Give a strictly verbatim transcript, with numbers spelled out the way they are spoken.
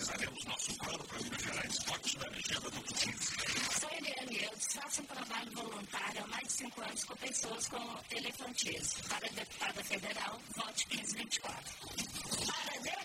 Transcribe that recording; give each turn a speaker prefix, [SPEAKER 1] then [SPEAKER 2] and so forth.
[SPEAKER 1] realizaremos nosso plano para Minas Gerais. Vote na legenda do Putin.
[SPEAKER 2] Sou Eliane Eudes, faço um trabalho voluntário há mais de cinco anos com pessoas com elefantismo. Para deputada federal, vote quinze vinte e quatro. Para